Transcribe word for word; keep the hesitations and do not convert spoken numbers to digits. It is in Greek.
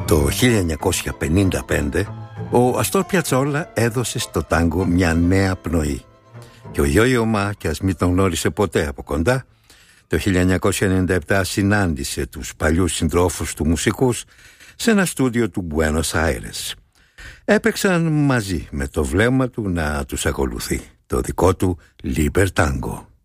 Το χίλια εννιακόσια πενήντα πέντε ο Αστόρ Πιατσόλα έδωσε στο τάγκο μια νέα πνοή. Και ο Γιώργο Μα, κι ας μην τον γνώρισε ποτέ από κοντά, το χίλια εννιακόσια ενενήντα επτά συνάντησε τους παλιούς συντρόφους του μουσικούς σε ένα στούντιο του Μπουένος Άιρες. Έπαιξαν μαζί με το βλέμμα του να τους ακολουθεί το δικό του Λίμπερ Τάγκο.